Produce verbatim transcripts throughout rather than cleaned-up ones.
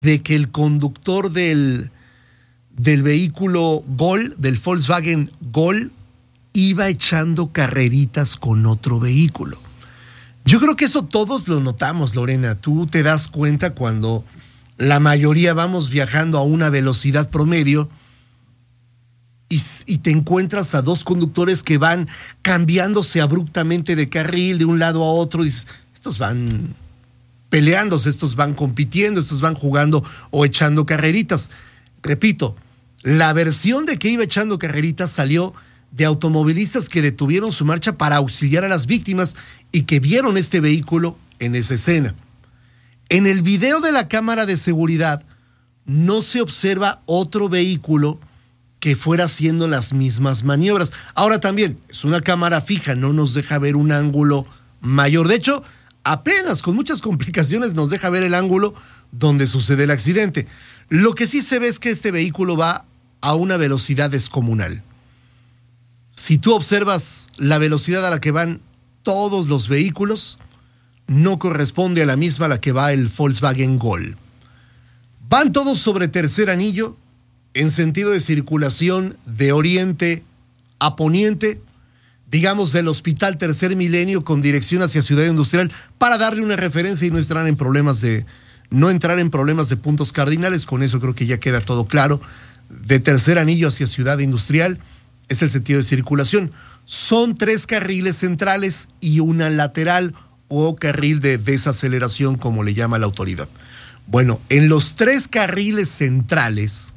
de que el conductor del, del vehículo Gol, del Volkswagen Gol, iba echando carreritas con otro vehículo. Yo creo que eso todos lo notamos, Lorena. Tú te das cuenta cuando la mayoría vamos viajando a una velocidad promedio y, y te encuentras a dos conductores que van cambiándose abruptamente de carril de un lado a otro. Y dices, estos van peleándose, estos van compitiendo, estos van jugando o echando carreritas. Repito, la versión de que iba echando carreritas salió de automovilistas que detuvieron su marcha para auxiliar a las víctimas y que vieron este vehículo en esa escena. En el video de la cámara de seguridad no se observa otro vehículo que fuera haciendo las mismas maniobras. Ahora también, es una cámara fija, no nos deja ver un ángulo mayor. De hecho, apenas con muchas complicaciones nos deja ver el ángulo donde sucede el accidente. Lo que sí se ve es que este vehículo va a una velocidad descomunal. Si tú observas la velocidad a la que van todos los vehículos, no corresponde a la misma a la que va el Volkswagen Gol. Van todos sobre tercer anillo, en sentido de circulación de oriente a poniente, digamos del Hospital Tercer Milenio con dirección hacia Ciudad Industrial, para darle una referencia y no entrar en problemas de, no entrar en problemas de puntos cardinales. Con eso creo que ya queda todo claro. De tercer anillo hacia Ciudad Industrial es el sentido de circulación. Son tres carriles centrales y una lateral o carril de desaceleración, como le llama la autoridad. Bueno, en los tres carriles centrales,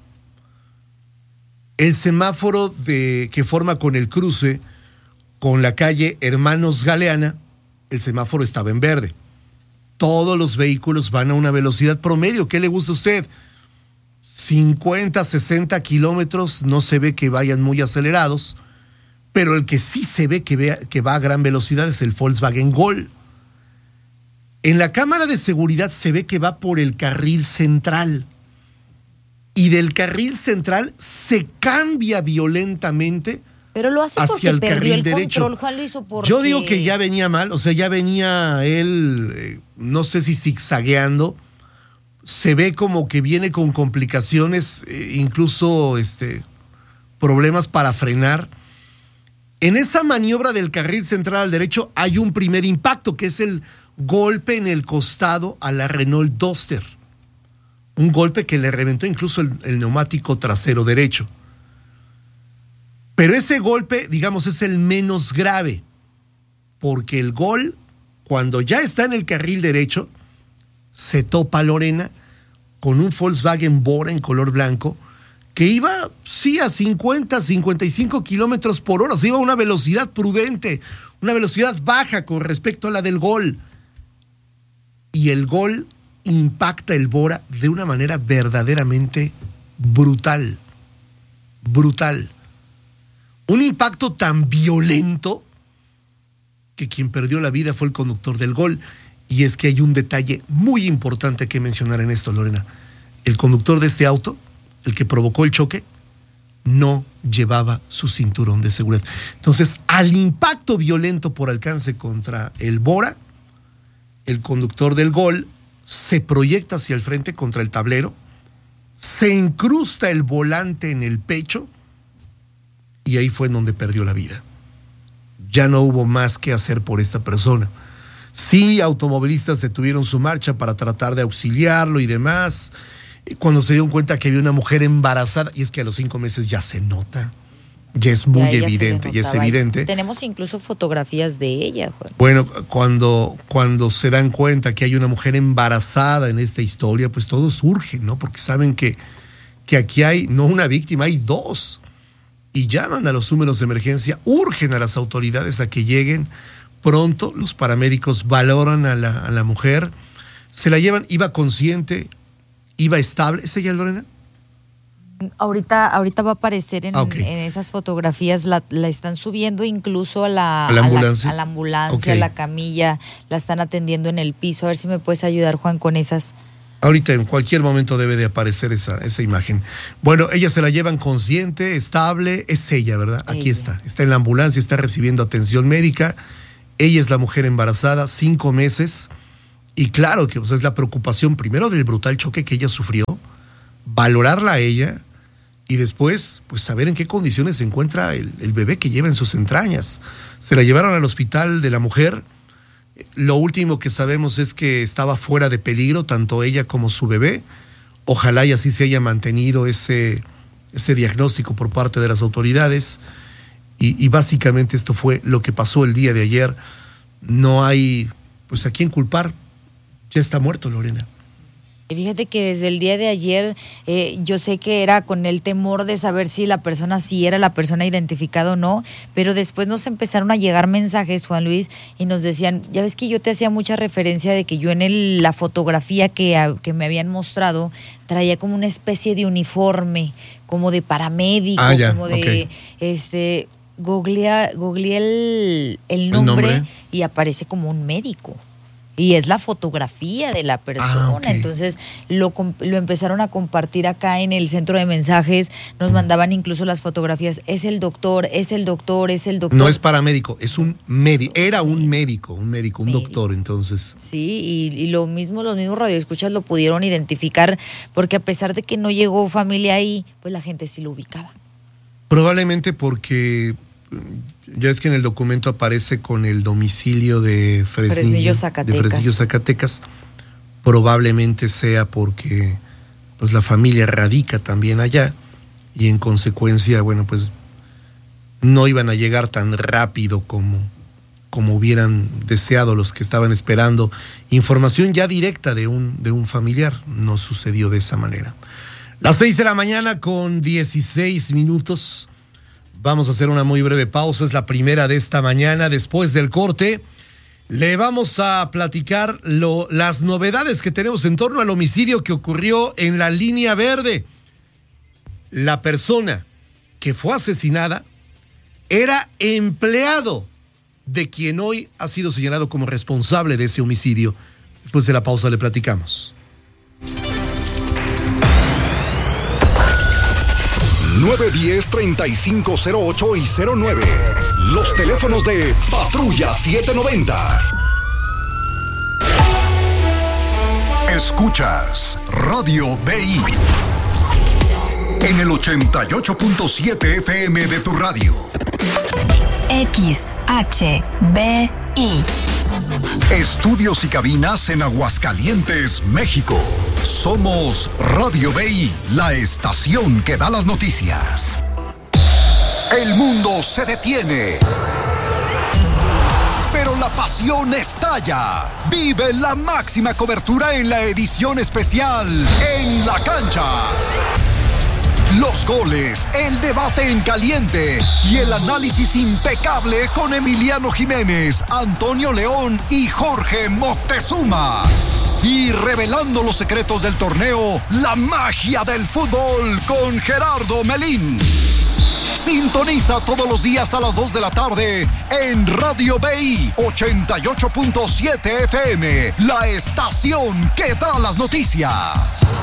el semáforo de, que forma con el cruce con la calle Hermanos Galeana, el semáforo estaba en verde. Todos los vehículos van a una velocidad promedio. ¿Qué le gusta a usted? cincuenta, sesenta kilómetros, no se ve que vayan muy acelerados, pero el que sí se ve que, vea, que va a gran velocidad es el Volkswagen Gol. En la cámara de seguridad se ve que va por el carril central y del carril central se cambia violentamente pero lo hace hacia el perdió carril el derecho. Control, Juan, lo hizo porque... Yo digo que ya venía mal, o sea, ya venía él, eh, no sé si zigzagueando. Se ve como que viene con complicaciones, eh, incluso este, problemas para frenar. En esa maniobra del carril central al derecho hay un primer impacto, que es el golpe en el costado a la Renault Duster. Un golpe que le reventó incluso el, el neumático trasero derecho. Pero ese golpe, digamos, es el menos grave, porque el Gol, cuando ya está en el carril derecho, se topa, Lorena, con un Volkswagen Bora en color blanco que iba, sí, a cincuenta, cincuenta y cinco kilómetros por hora. O sea, iba a una velocidad prudente, una velocidad baja con respecto a la del Gol. Y el Gol impacta el Bora de una manera verdaderamente brutal. Brutal. Un impacto tan violento que quien perdió la vida fue el conductor del Gol. Y es que hay un detalle muy importante que mencionar en esto, Lorena. El conductor de este auto, el que provocó el choque, no llevaba su cinturón de seguridad. Entonces, al impacto violento por alcance contra el Bora, el conductor del Gol se proyecta hacia el frente contra el tablero, se incrusta el volante en el pecho y ahí fue en donde perdió la vida. Ya no hubo más que hacer por esta persona. Sí, automovilistas detuvieron su marcha para tratar de auxiliarlo y demás. Cuando se dieron cuenta que había una mujer embarazada, y es que a los cinco meses ya se nota, ya es muy ya evidente, ya es evidente. Tenemos incluso fotografías de ella, Juan. Bueno, cuando, cuando se dan cuenta que hay una mujer embarazada en esta historia, pues todos urgen, ¿no? Porque saben que, que aquí hay no una víctima, hay dos. Y llaman a los números de emergencia, urgen a las autoridades a que lleguen pronto. Los paramédicos valoran a la, a la mujer, se la llevan, iba consciente, iba estable. ¿Es ella, Lorena? Ahorita, ahorita va a aparecer en, okay. en esas fotografías, la, la están subiendo incluso a la, a la ambulancia, a la, a la, ambulancia okay. a la camilla, la están atendiendo en el piso. A ver si me puedes ayudar, Juan, con esas. Ahorita en cualquier momento debe de aparecer esa, esa imagen. Bueno, ella se la llevan consciente, estable, es ella, ¿verdad? Ella. Aquí está, está en la ambulancia, está recibiendo atención médica. Ella es la mujer embarazada, cinco meses, Y claro que, o sea, es la preocupación primero del brutal choque que ella sufrió, valorarla a ella y después, pues saber en qué condiciones se encuentra el, el bebé que lleva en sus entrañas. Se la llevaron al hospital de la mujer. Lo último que sabemos es que estaba fuera de peligro, tanto ella como su bebé. Ojalá y así se haya mantenido ese, ese diagnóstico por parte de las autoridades. Y, y básicamente esto fue lo que pasó el día de ayer. No hay, pues, a quién culpar. Ya está muerto, Lorena. Fíjate que desde el día de ayer eh, yo sé que era con el temor de saber si la persona, si era la persona identificada o no, pero después nos empezaron a llegar mensajes, Juan Luis, y nos decían, ya ves que yo te hacía mucha referencia de que yo en el, la fotografía que, a, que me habían mostrado traía como una especie de uniforme, como de paramédico, ah, ya, como de okay. este googleé, googleé el, el, nombre, el nombre y aparece como un médico. Y es la fotografía de la persona. Ah, okay. Entonces lo, lo empezaron a compartir acá en el centro de mensajes. Nos mandaban incluso las fotografías. Es el doctor, es el doctor, es el doctor. No es paramédico, es un médico. Era un médico, un médico, un médico. doctor, entonces. Sí, y, y lo mismo, los mismos radioescuchas lo pudieron identificar, porque a pesar de que no llegó familia ahí, pues la gente sí lo ubicaba. Probablemente porque ya es que en el documento aparece con el domicilio de Fresnillo, Fresnillo, Zacatecas. de Fresnillo, Zacatecas. Probablemente sea porque pues la familia radica también allá y en consecuencia, bueno, pues no iban a llegar tan rápido como, como hubieran deseado los que estaban esperando información ya directa de un, de un familiar. No sucedió de esa manera. Las seis de la mañana con dieciséis minutos. Vamos a hacer una muy breve pausa, es la primera de esta mañana. Después del corte, le vamos a platicar lo, las novedades que tenemos en torno al homicidio que ocurrió en la Línea Verde. La persona que fue asesinada era empleado de quien hoy ha sido señalado como responsable de ese homicidio. Después de la pausa le platicamos. nueve diez, treinta y cinco cero ocho y cero nueve. Los teléfonos de Patrulla setecientos noventa. Escuchas Radio B I en el ochenta y ocho punto siete F M de tu radio. X H B I. Estudios y cabinas en Aguascalientes, México. Somos Radio B I, la estación que da las noticias. El mundo se detiene, pero la pasión estalla. Vive la máxima cobertura en la edición especial En la Cancha. Los goles, el debate en caliente y el análisis impecable con Emiliano Jiménez, Antonio León y Jorge Moctezuma. Y revelando los secretos del torneo, la magia del fútbol con Gerardo Melín. Sintoniza todos los días a las dos de la tarde en Radio B I ochenta y ocho punto siete F M, la estación que da las noticias.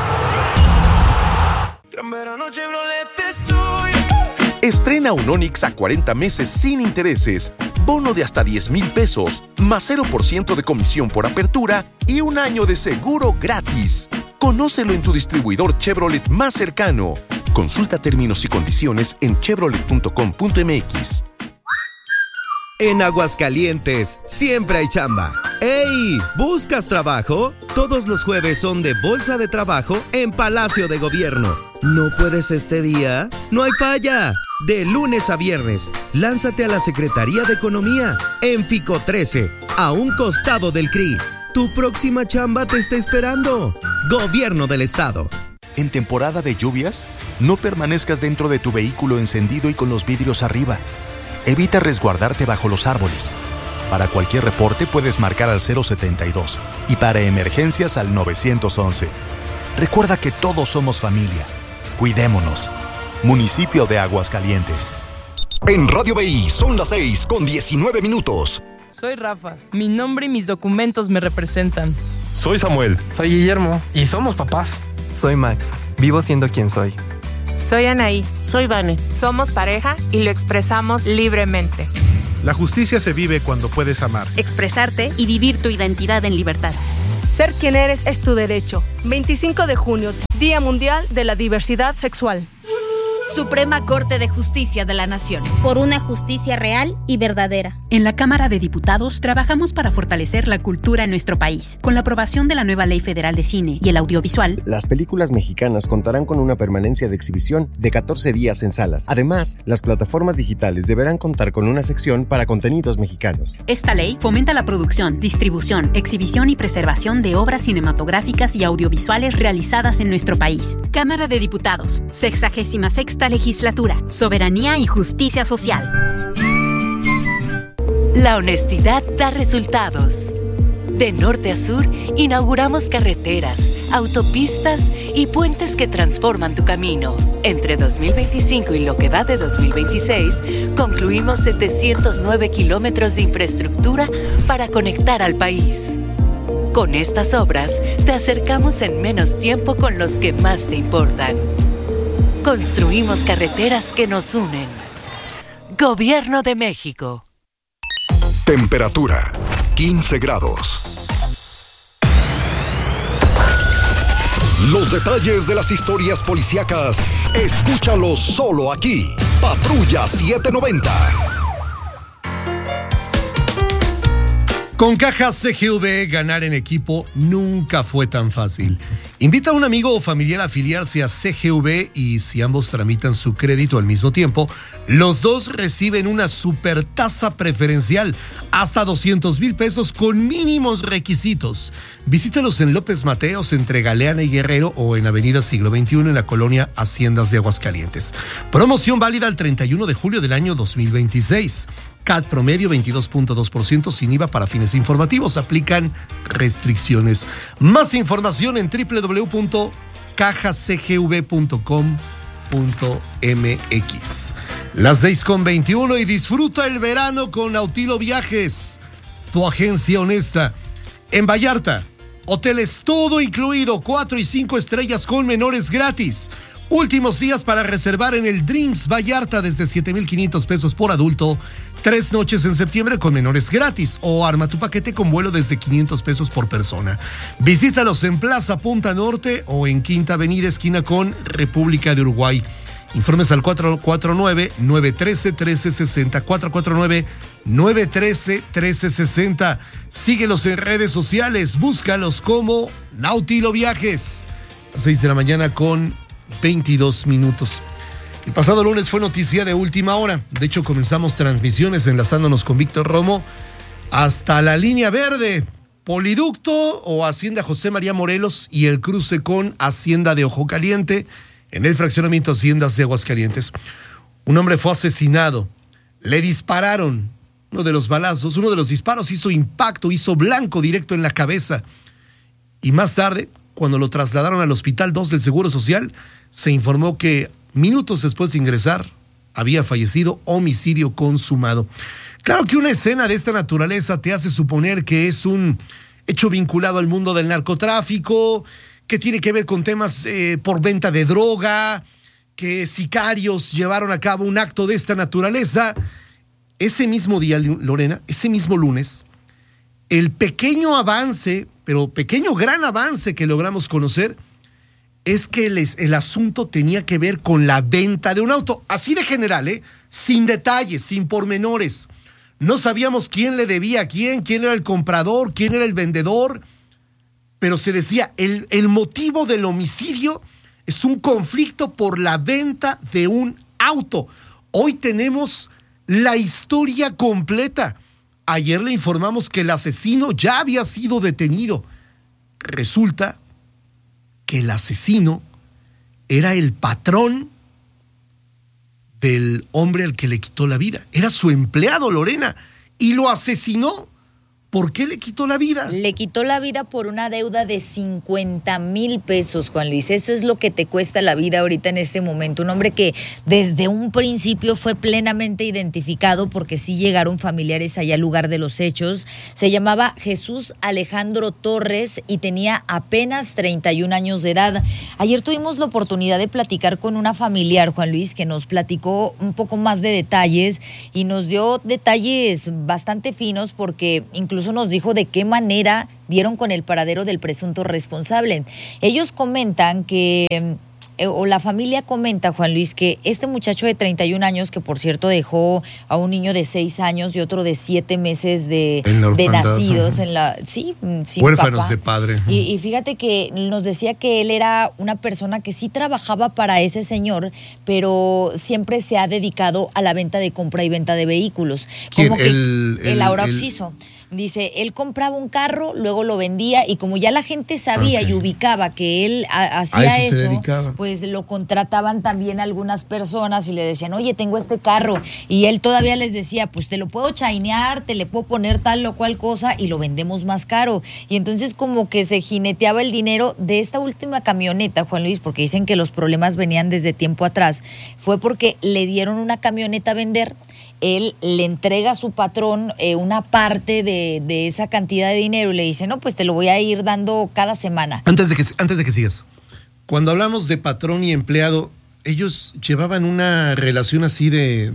Estrena un Onix a cuarenta meses sin intereses, bono de hasta diez mil pesos, más cero por ciento de comisión por apertura y un año de seguro gratis. Conócelo en tu distribuidor Chevrolet más cercano. Consulta términos y condiciones en chevrolet punto com punto m x. En Aguascalientes, siempre hay chamba. ¡Ey! ¿Buscas trabajo? Todos los jueves son de Bolsa de Trabajo en Palacio de Gobierno. ¿No puedes este día? ¡No hay falla! De lunes a viernes, lánzate a la Secretaría de Economía en Fico trece, a un costado del C R I. Tu próxima chamba te está esperando. Gobierno del Estado. En temporada de lluvias, no permanezcas dentro de tu vehículo encendido y con los vidrios arriba. Evita resguardarte bajo los árboles. Para cualquier reporte puedes marcar al cero setenta y dos y para emergencias al nueve once. Recuerda que todos somos familia. Cuidémonos. Municipio de Aguascalientes. En Radio B I son las seis con diecinueve minutos. Soy Rafa. Mi nombre y mis documentos me representan. Soy Samuel. Soy Guillermo. Y somos papás. Soy Max. Vivo siendo quien soy. Soy Anaí. Soy Vane. Somos pareja y lo expresamos libremente. La justicia se vive cuando puedes amar, expresarte y vivir tu identidad en libertad. Ser quien eres es tu derecho. veinticinco de junio, Día Mundial de la Diversidad Sexual. Suprema Corte de Justicia de la Nación. Por una justicia real y verdadera. En la Cámara de Diputados trabajamos para fortalecer la cultura en nuestro país. Con la aprobación de la nueva Ley Federal de Cine y el Audiovisual, las películas mexicanas contarán con una permanencia de exhibición de catorce días en salas. Además, las plataformas digitales deberán contar con una sección para contenidos mexicanos. Esta ley fomenta la producción, distribución, exhibición y preservación de obras cinematográficas y audiovisuales realizadas en nuestro país. Cámara de Diputados, sexagésima sexta Legislatura, Soberanía y Justicia Social. La honestidad da resultados. De norte a sur, inauguramos carreteras, autopistas y puentes que transforman tu camino. Entre dos mil veinticinco y lo que va de dos mil veintiséis, concluimos setecientos nueve kilómetros de infraestructura para conectar al país. Con estas obras, te acercamos en menos tiempo con los que más te importan. Construimos carreteras que nos unen. Gobierno de México. Temperatura, quince grados. Los detalles de las historias policíacas, escúchalos solo aquí. Patrulla setecientos noventa. Con Caja C G V, ganar en equipo nunca fue tan fácil. Invita a un amigo o familiar a afiliarse a C G V y si ambos tramitan su crédito al mismo tiempo, los dos reciben una super tasa preferencial, hasta doscientos mil pesos con mínimos requisitos. Visítalos en López Mateos, entre Galeana y Guerrero, o en Avenida Siglo veintiuno en la colonia Haciendas de Aguascalientes. Promoción válida el treinta y uno de julio del año dos mil veintiséis. C A T promedio veintidós punto dos por ciento sin I V A para fines informativos. Aplican restricciones. Más información en doble u doble u doble u punto caja c g v punto com punto m x. Las seis con veintiuno y disfruta el verano con Nautilo Viajes, tu agencia honesta. En Vallarta, hoteles todo incluido, cuatro y cinco estrellas con menores gratis. Últimos días para reservar en el Dreams Vallarta desde siete mil quinientos pesos por adulto. Tres noches en septiembre con menores gratis, o arma tu paquete con vuelo desde quinientos pesos por persona. Visítalos en Plaza Punta Norte o en Quinta Avenida esquina con República de Uruguay. Informes al cuatro cuatro nueve, nueve uno tres, uno tres seis cero, cuatro cuatro nueve, nueve uno tres, uno tres seis cero. Síguelos en redes sociales, búscalos como Nautilo Viajes. A seis de la mañana con veintidós minutos. El pasado lunes fue noticia de última hora. De hecho, comenzamos transmisiones enlazándonos con Víctor Romo hasta la línea verde, Poliducto o Hacienda José María Morelos y el cruce con Hacienda de Ojo Caliente en el fraccionamiento Haciendas de Aguascalientes. Un hombre fue asesinado. Le dispararon. Uno de los balazos, uno de los disparos hizo impacto, hizo blanco directo en la cabeza. Y más tarde, cuando lo trasladaron al Hospital dos del Seguro Social, se informó que minutos después de ingresar había fallecido, homicidio consumado. Claro que una escena de esta naturaleza te hace suponer que es un hecho vinculado al mundo del narcotráfico, que tiene que ver con temas eh, por venta de droga, que sicarios llevaron a cabo un acto de esta naturaleza. Ese mismo día, Lorena, ese mismo lunes, el pequeño avance, pero pequeño gran avance que logramos conocer, es que el, el asunto tenía que ver con la venta de un auto. Así de general, ¿eh? Sin detalles, sin pormenores. No sabíamos quién le debía a quién, quién era el comprador, quién era el vendedor, pero se decía, el, el motivo del homicidio es un conflicto por la venta de un auto. Hoy tenemos la historia completa. Ayer le informamos que el asesino ya había sido detenido. Resulta que el asesino era el patrón del hombre al que le quitó la vida. Era su empleado, Lorena, y lo asesinó ¿por qué le quitó la vida? Le quitó la vida por una deuda de cincuenta mil pesos, Juan Luis. Eso es lo que te cuesta la vida ahorita en este momento. Un hombre que desde un principio fue plenamente identificado porque sí llegaron familiares allá al lugar de los hechos. Se llamaba Jesús Alejandro Torres y tenía apenas treinta y un años de edad. Ayer tuvimos la oportunidad de platicar con una familiar, Juan Luis, que nos platicó un poco más de detalles y nos dio detalles bastante finos porque incluso nos dijo de qué manera dieron con el paradero del presunto responsable. Ellos comentan que, eh, o la familia comenta, Juan Luis, que este muchacho de treinta y un años, que por cierto dejó a un niño de seis años y otro de siete meses de, de nacidos, en la, sí, sin huérfanos papá. de padre. Y, y fíjate que nos decía que él era una persona que sí trabajaba para ese señor, pero siempre se ha dedicado a la venta de compra y venta de vehículos. ¿Quién? Como que El, el, el Aura el... Oxiso. Dice, él compraba un carro, luego lo vendía y como ya la gente sabía okay. y ubicaba que él a, hacía eso, eso pues lo contrataban también algunas personas y le decían, oye, tengo este carro. Y él todavía les decía, pues te lo puedo chainear, te le puedo poner tal o cual cosa y lo vendemos más caro. Y entonces como que se jineteaba el dinero de esta última camioneta, Juan Luis, porque dicen que los problemas venían desde tiempo atrás. Fue porque le dieron una camioneta a vender. Él le entrega a su patrón eh, una parte de, de esa cantidad de dinero y le dice, no, pues te lo voy a ir dando cada semana. Antes de que, antes de que sigas, cuando hablamos de patrón y empleado, ellos llevaban una relación así de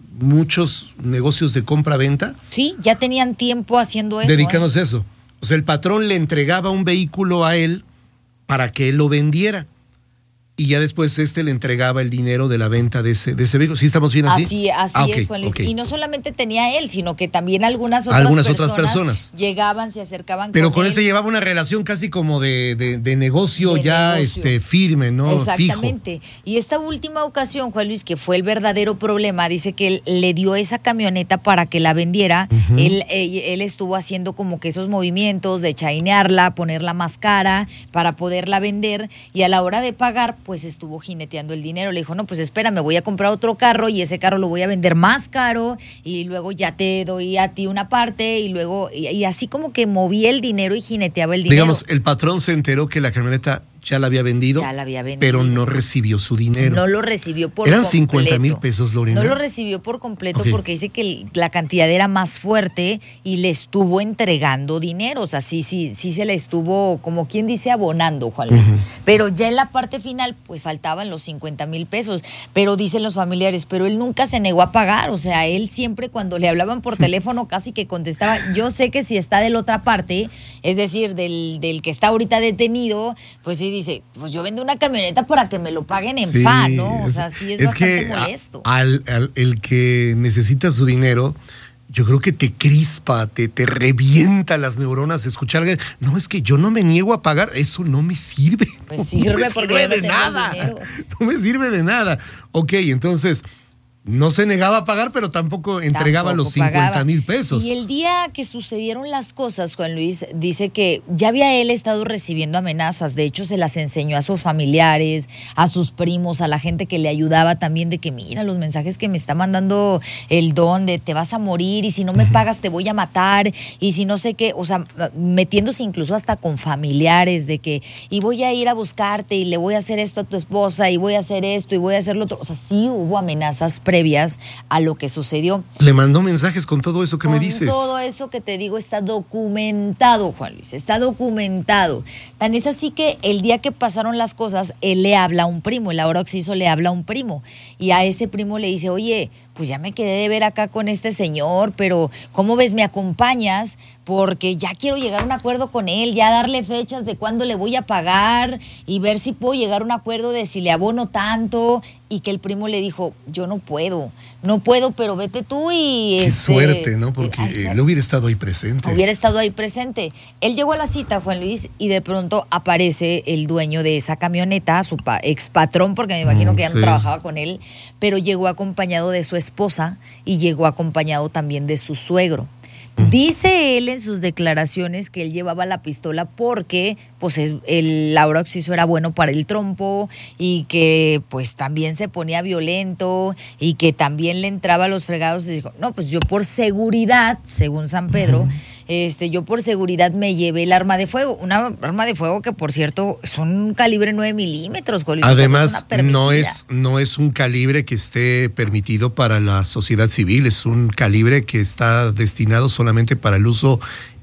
muchos negocios de compra-venta. Sí, ya tenían tiempo haciendo eso. Dedicándose ¿eh? a eso. O sea, el patrón le entregaba un vehículo a él para que él lo vendiera. Y ya después este le entregaba el dinero de la venta de ese, de ese vehículo. ¿Sí estamos bien así? Así, así ah, es, okay, Juan Luis. okay. Y no solamente tenía él, sino que también algunas otras, algunas personas, otras personas llegaban, se acercaban Pero con, con él. ese llevaba una relación casi como de, de, de negocio de ya negocio. Este, firme, ¿no? Exactamente. Fijo. Y esta última ocasión, Juan Luis, que fue el verdadero problema, dice que él le dio esa camioneta para que la vendiera. Uh-huh. Él, él, él estuvo haciendo como que esos movimientos de chainearla, ponerla más cara para poderla vender. Y a la hora de pagar, pues estuvo jineteando el dinero. Le dijo, no, pues espera, me voy a comprar otro carro y ese carro lo voy a vender más caro y luego ya te doy a ti una parte y luego, y, y así como que movía el dinero y jineteaba el dinero. Digamos, el patrón se enteró que la camioneta ya la había vendido, ya la había vendido, pero no recibió su dinero. No lo recibió por Eran completo. cincuenta mil pesos, Lorena. No lo recibió por completo okay. porque dice que la cantidad era más fuerte y le estuvo entregando dinero. O sea, sí, sí, sí se le estuvo, como quien dice, abonando, Juan Luis. Uh-huh. Pero ya en la parte final, pues faltaban los cincuenta mil pesos. Pero dicen los familiares, pero él nunca se negó a pagar. O sea, él siempre cuando le hablaban por teléfono casi que contestaba. Yo sé que si está de la otra parte, es decir, del, del que está ahorita detenido, pues sí dice, pues yo vendo una camioneta para que me lo paguen en sí, fa, ¿no? O sea, sí es, es bastante que molesto. A, al, al el que necesita su dinero, yo creo que te crispa, te, te revienta las neuronas escuchar. No, es que yo no me niego a pagar, eso no me sirve. Pues sirve no me porque sirve de nada. No me sirve de nada. Ok, entonces no se negaba a pagar, pero tampoco entregaba tampoco los cincuenta mil pesos. Y el día que sucedieron las cosas, Juan Luis, dice que ya había él estado recibiendo amenazas. De hecho, se las enseñó a sus familiares, a sus primos, a la gente que le ayudaba también, de que mira los mensajes que me está mandando el don, de te vas a morir y si no me pagas te voy a matar y si no sé qué, o sea, metiéndose incluso hasta con familiares de que y voy a ir a buscarte y le voy a hacer esto a tu esposa y voy a hacer esto y voy a hacer lo otro. O sea, sí hubo amenazas previas a lo que sucedió. Le mandó mensajes con todo eso que con me dices. Todo eso que te digo está documentado, Juan Luis, está documentado. Tan es así que el día que pasaron las cosas, él le habla a un primo, el Aura Oxiso le habla a un primo y a ese primo le dice, oye, pues ya me quedé de ver acá con este señor, pero ¿cómo ves? ¿Me acompañas? Porque ya quiero llegar a un acuerdo con él, ya darle fechas de cuándo le voy a pagar y ver si puedo llegar a un acuerdo de si le abono tanto. Y que el primo le dijo, yo no puedo, no puedo, pero vete tú y... Qué este, suerte, ¿no? Porque eh, él hubiera estado ahí presente. Hubiera estado ahí presente. Él llegó a la cita, Juan Luis, y de pronto aparece el dueño de esa camioneta, su pa- ex patrón, porque me imagino mm, que ya no sí. trabajaba con él, pero llegó acompañado de su esposa y llegó acompañado también de su suegro. Dice él en sus declaraciones que él llevaba la pistola porque pues es, el Laura Oxiso era bueno para el trompo y que pues también se ponía violento y que también le entraba a los fregados y dijo, no, pues yo por seguridad, según San Pedro, uh-huh. este, yo por seguridad me llevé el arma de fuego, una arma de fuego que por cierto es un calibre nueve milímetros. Además, no es, no es un calibre que esté permitido para la sociedad civil, es un calibre que está destinado solamente para el uso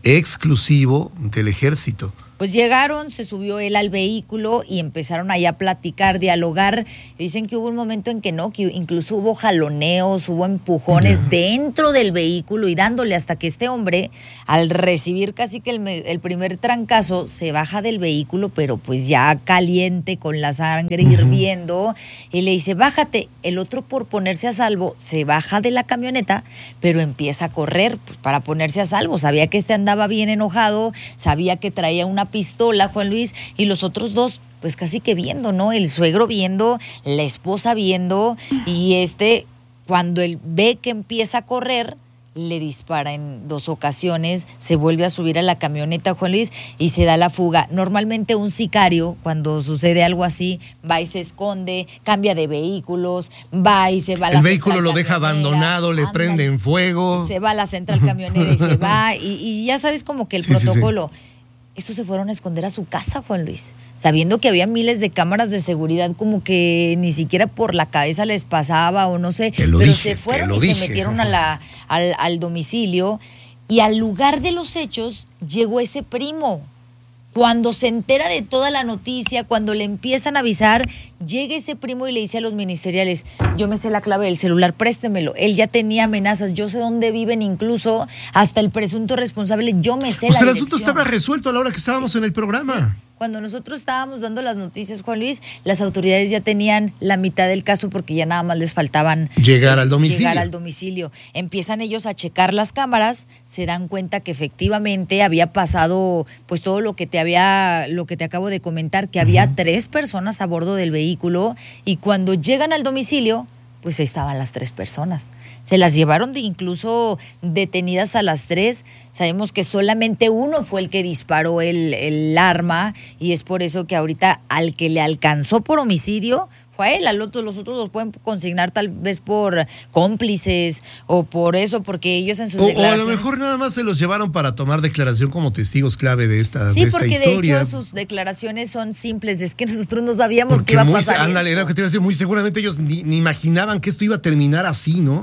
exclusivo del ejército. Pues llegaron, se subió él al vehículo y empezaron ahí a platicar, dialogar. Dicen que hubo un momento en que no, que incluso hubo jaloneos, hubo empujones yeah. dentro del vehículo y dándole hasta que este hombre, al recibir casi que el, el primer trancazo, se baja del vehículo, pero pues ya caliente, con la sangre uh-huh. hirviendo, y le dice, bájate. El otro, por ponerse a salvo, se baja de la camioneta, pero empieza a correr para ponerse a salvo. Sabía que este andaba bien enojado, sabía que traía una pistola, Juan Luis, y los otros dos pues casi que viendo, ¿no? El suegro viendo, la esposa viendo, y este, cuando él ve que empieza a correr, le dispara en dos ocasiones, se vuelve a subir a la camioneta, Juan Luis, y se da la fuga. Normalmente un sicario, cuando sucede algo así, va y se esconde, cambia de vehículos, va y se va a la El vehículo lo deja abandonado, le ándale, prende en fuego. Se va a la central camionera y se va, y, y ya sabes como que el sí, protocolo... Sí, sí. Estos se fueron a esconder a su casa, Juan Luis, sabiendo que había miles de cámaras de seguridad, como que ni siquiera por la cabeza les pasaba o no sé, pero dije, se fueron y dije. se metieron a la, al, al domicilio, y al lugar de los hechos llegó ese primo. Cuando se entera de toda la noticia, cuando le empiezan a avisar, llega ese primo y le dice a los ministeriales, yo me sé la clave del celular, préstemelo. Él ya tenía amenazas, yo sé dónde viven, incluso hasta el presunto responsable, yo me sé o la sea, el dirección. asunto estaba resuelto a la hora que estábamos sí. en el programa. Sí. Cuando nosotros estábamos dando las noticias, Juan Luis, las autoridades ya tenían la mitad del caso porque ya nada más les faltaban llegar al domicilio. Llegar al domicilio. Empiezan ellos a checar las cámaras, se dan cuenta que efectivamente había pasado pues todo lo que te había, lo que te acabo de comentar, que había uh-huh. tres personas a bordo del vehículo, y cuando llegan al domicilio, pues estaban las tres personas. Se las llevaron de incluso detenidas a las tres. Sabemos que solamente uno fue el que disparó el, el arma, y es por eso que ahorita al que le alcanzó por homicidio fue a él. Al otro, los otros los pueden consignar tal vez por cómplices o por eso, porque ellos en sus o, declaraciones... O a lo mejor nada más se los llevaron para tomar declaración como testigos clave de esta, sí, de esta historia. Sí, porque de hecho sus declaraciones son simples, es que nosotros no sabíamos que iba a pasar muy, ándale, era lo que te iba a decir, muy seguramente ellos ni, ni imaginaban que esto iba a terminar así, ¿no?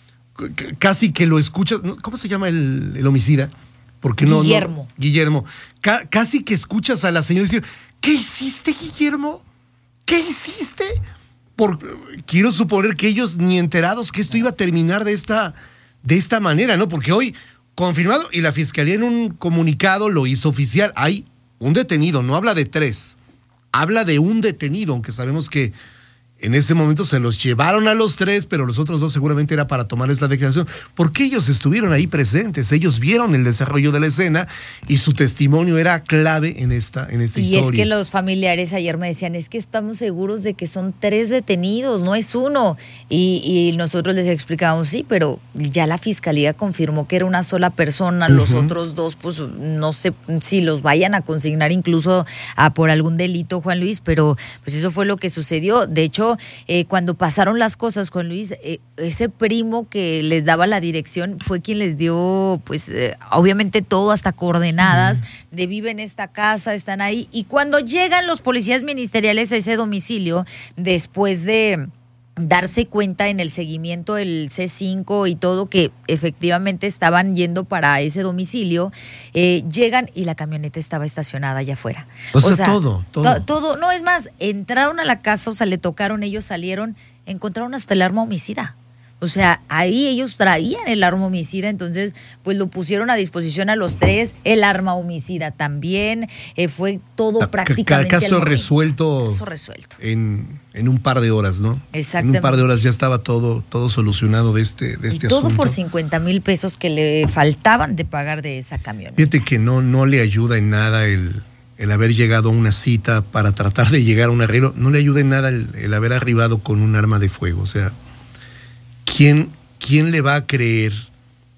C- casi que lo escuchas, ¿cómo se llama el, el homicida? Porque no, Guillermo. No, Guillermo. Ca- casi que escuchas a la señora decir, ¿qué hiciste, Guillermo? ¿Qué hiciste? Por, quiero suponer que ellos ni enterados que esto iba a terminar de esta, de esta manera, ¿no? Porque hoy, confirmado, y la Fiscalía en un comunicado lo hizo oficial, hay un detenido, no habla de tres, habla de un detenido, aunque sabemos que en ese momento se los llevaron a los tres, pero los otros dos seguramente era para tomarles la declaración, porque ellos estuvieron ahí presentes, ellos vieron el desarrollo de la escena y su testimonio era clave en esta, en esta y historia. Y es que los familiares ayer me decían, es que estamos seguros de que son tres detenidos, no es uno. Y, y nosotros les explicábamos, sí, pero ya la Fiscalía confirmó que era una sola persona, uh-huh. Los otros dos, pues no sé si los vayan a consignar incluso a, por algún delito, Juan Luis, pero pues eso fue lo que sucedió. De hecho, Eh, cuando pasaron las cosas, Juan Luis, eh, ese primo que les daba la dirección fue quien les dio, pues, eh, obviamente todo, hasta coordenadas mm. de vive en esta casa, están ahí. Y cuando llegan los policías ministeriales a ese domicilio, después de darse cuenta en el seguimiento del C cinco y todo que efectivamente estaban yendo para ese domicilio, eh, llegan y la camioneta estaba estacionada allá afuera. O, o sea, sea, todo, todo. To- todo, no, es más, entraron a la casa, o sea, le tocaron, ellos salieron, encontraron hasta el arma homicida. O sea, ahí ellos traían el arma homicida, entonces pues lo pusieron a disposición a los tres, el arma homicida también, eh, fue todo C- prácticamente caso resuelto, caso resuelto en, en un par de horas, ¿no? Exactamente. En un par de horas ya estaba todo, todo solucionado de este, de este y todo asunto. por cincuenta mil pesos que le faltaban de pagar de esa camioneta. Fíjate que no, no le ayuda en nada el, el haber llegado a una cita para tratar de llegar a un arreglo, no le ayuda en nada el, el haber arribado con un arma de fuego, o sea... ¿Quién, ¿Quién le va a creer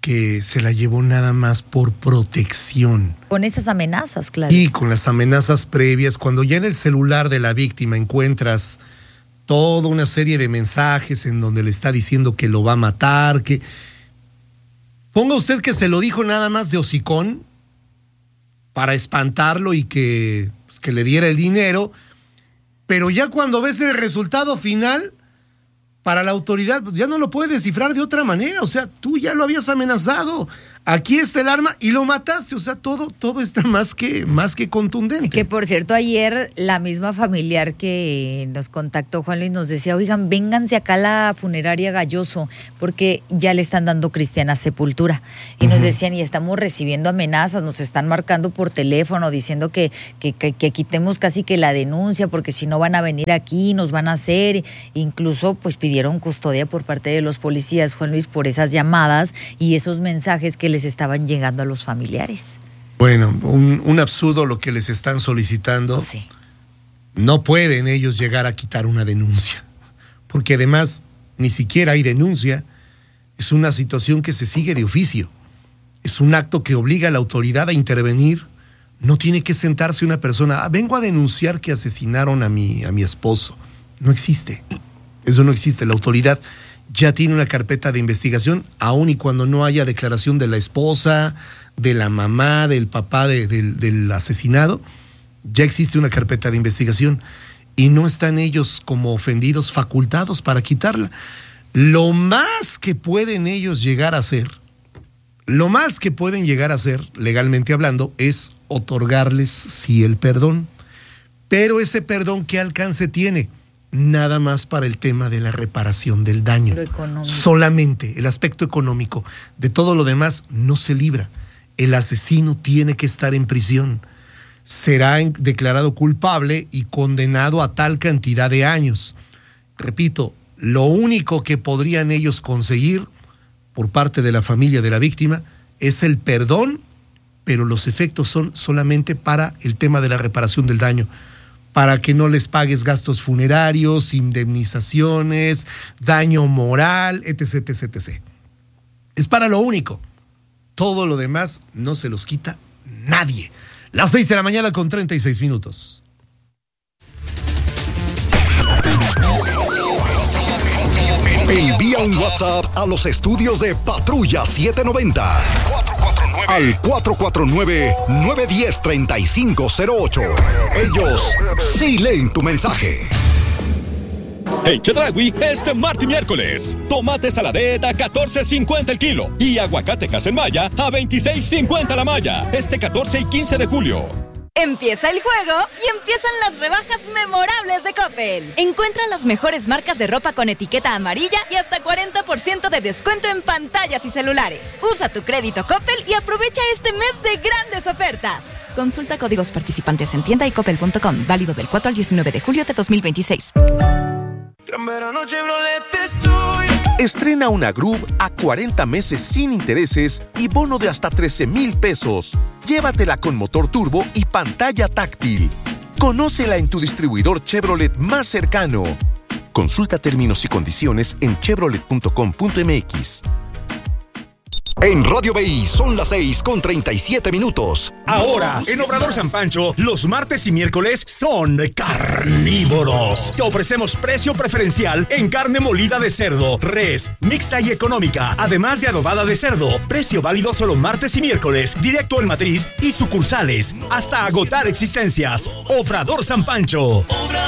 que se la llevó nada más por protección. Con esas amenazas, claro. Sí, con las amenazas previas. Cuando ya en el celular de la víctima encuentras toda una serie de mensajes en donde le está diciendo que lo va a matar, que... Ponga usted que se lo dijo nada más de hocicón para espantarlo y que, pues, que le diera el dinero, pero ya cuando ves el resultado final, para la autoridad, pues ya no lo puedes descifrar de otra manera. O sea, tú ya lo habías amenazado. Aquí está el arma y lo mataste. O sea, todo, todo está más que, más que contundente. Que por cierto, ayer la misma familiar que nos contactó, Juan Luis, nos decía, oigan, vénganse acá a la funeraria Galloso, porque ya le están dando cristiana sepultura. Y uh-huh. nos decían, y estamos recibiendo amenazas, nos están marcando por teléfono, diciendo que, que, que, que quitemos casi que la denuncia, porque si no van a venir aquí, nos van a hacer. Incluso, pues pidieron custodia por parte de los policías, Juan Luis, por esas llamadas y esos mensajes que les estaban llegando a los familiares. Bueno, un, un absurdo lo que les están solicitando. Sí. No pueden ellos llegar a quitar una denuncia, porque además ni siquiera hay denuncia. Es una situación que se sigue de oficio. Es un acto que obliga a la autoridad a intervenir. No tiene que sentarse una persona, ah, vengo a denunciar que asesinaron a mi, a mi esposo. No existe. Eso no existe. La autoridad ya tiene una carpeta de investigación, aun y cuando no haya declaración de la esposa, de la mamá, del papá de, de, del asesinado, ya existe una carpeta de investigación y no están ellos como ofendidos facultados para quitarla. Lo más que pueden ellos llegar a hacer, lo más que pueden llegar a hacer, legalmente hablando, es otorgarles sí el perdón. Pero ese perdón, ¿qué alcance tiene? Nada más para el tema de la reparación del daño. Solamente el aspecto económico. De todo lo demás no se libra. El asesino tiene que estar en prisión. Será declarado culpable y condenado a tal cantidad de años. Repito, lo único que podrían ellos conseguir por parte de la familia de la víctima es el perdón, pero los efectos son solamente para el tema de la reparación del daño, para que no les pagues gastos funerarios, indemnizaciones, daño moral, etc, etc, etcétera. Es para lo único. Todo lo demás no se los quita nadie. Las seis de la mañana con treinta y seis minutos. Envía un WhatsApp a los estudios de Patrulla setecientos noventa al cuatro cuatro nueve, nueve uno cero, tres cinco cero ocho. Ellos sí leen tu mensaje. En Chedraui, este martes y miércoles, tomate saladeta a catorce cincuenta el kilo y aguacate Casemaya a veintiséis cincuenta la malla, este catorce y quince de julio. Empieza el juego y empiezan las rebajas memorables de Coppel. Encuentra las mejores marcas de ropa con etiqueta amarilla y hasta cuarenta por ciento de descuento en pantallas y celulares. Usa tu crédito Coppel y aprovecha este mes de grandes ofertas. Consulta códigos participantes en tienda y coppel punto com. Válido del cuatro al diecinueve de julio de dos mil veintiséis. Gran verano Chevrolet estoy. Estrena una Groove a cuarenta meses sin intereses y bono de hasta trece mil pesos. Llévatela con motor turbo y pantalla táctil. Conócela en tu distribuidor Chevrolet más cercano. Consulta términos y condiciones en chevrolet punto com punto m x. En Radio B I son las seis con treinta y siete minutos. Ahora, en Obrador San Pancho, los martes y miércoles son carnívoros. Te ofrecemos precio preferencial en carne molida de cerdo, res, mixta y económica, además de adobada de cerdo. Precio válido solo martes y miércoles, directo al matriz y sucursales, hasta agotar existencias. Obrador San Pancho.